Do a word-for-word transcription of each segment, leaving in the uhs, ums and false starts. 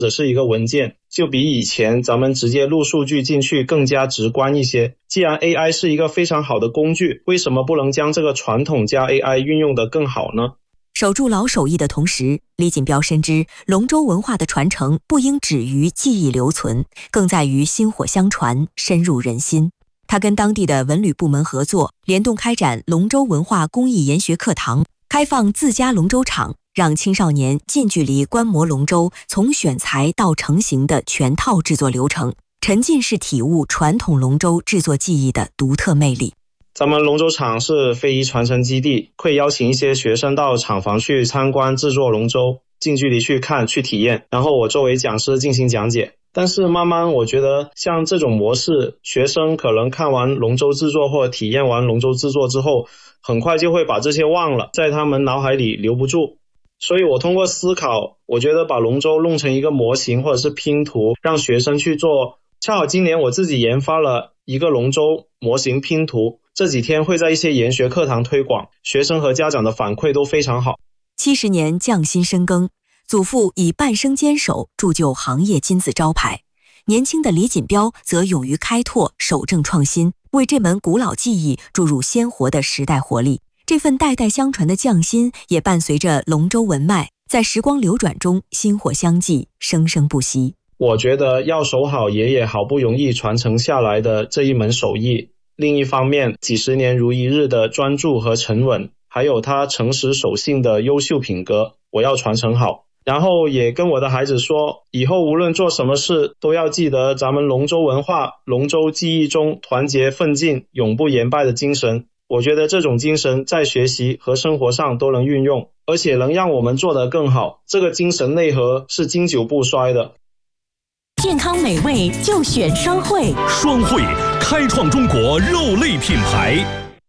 者是一个文件，就比以前咱们直接录数据进去更加直观一些。既然 A I 是一个非常好的工具，为什么不能将这个传统加 A I 运用得更好呢？ 守住老手艺的同时，李锦标深知龙舟文化的传承不应止于记忆留存，更在于薪火相传，深入人心。他跟当地的文旅部门合作，联动开展龙舟文化公益研学课堂，开放自家龙舟场，让青少年近距离观摩龙舟从选材到成型的全套制作流程，沉浸式体悟传统龙舟制作技艺的独特魅力。 咱们龙舟厂是非遗传承基地，会邀请一些学生到厂房去参观制作龙舟，近距离去看去体验，然后我作为讲师进行讲解。但是慢慢我觉得像这种模式，学生可能看完龙舟制作或体验完龙舟制作之后，很快就会把这些忘了，在他们脑海里留不住。所以我通过思考，我觉得把龙舟弄成一个模型或者是拼图，让学生去做。恰好今年我自己研发了一个龙舟模型拼图，这几天会在一些研学课堂推广，学生和家长的反馈都非常好。 七十年匠心深耕，祖父以半生坚守铸就行业金字招牌，年轻的李锦标则勇于开拓，守正创新，为这门古老技艺注入鲜活的时代活力。这份代代相传的匠心也伴随着龙舟文脉，在时光流转中薪火相继，生生不息。 我觉得要守好爷爷好不容易传承下来的这一门手艺，另一方面几十年如一日的专注和沉稳，还有他诚实守信的优秀品格，我要传承好。然后也跟我的孩子说，以后无论做什么事都要记得咱们龙舟文化、龙舟技艺中团结奋进、永不言败的精神。我觉得这种精神在学习和生活上都能运用，而且能让我们做得更好。这个精神内核是经久不衰的。 健康美味就选双汇， 双汇开创中国肉类品牌。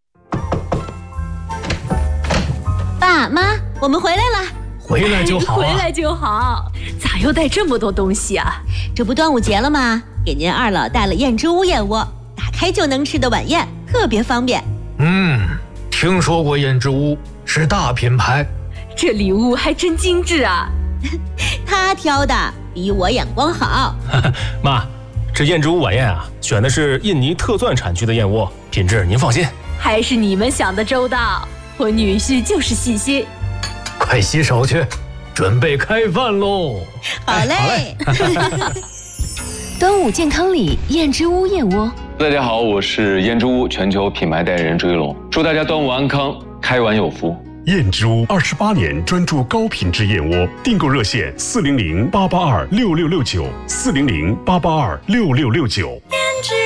爸妈，我们回来了。 回来就好、啊、 回来就好。咋又带这么多东西啊？ 这不端午节了吗？给您二老带了燕之屋燕窝，打开就能吃的晚宴，特别方便。 嗯，听说过燕之屋，是大品牌。 这礼物还真精致啊。 他挑的比我眼光好。 妈，这燕之屋晚宴啊，选的是印尼特钻产区的燕窝，品质您放心。 还是你们想的周到，我女婿就是细心。 快洗手去，准备开饭喽。 好嘞。 端午健康礼，燕之屋燕窝。 大家好，我是燕之屋全球品牌代言人朱一龙，祝大家端午安康，开碗有福。 燕之屋二十八年专注高品质燕窝，订购热线四零零八八二六六六九四零零八八二六六六九。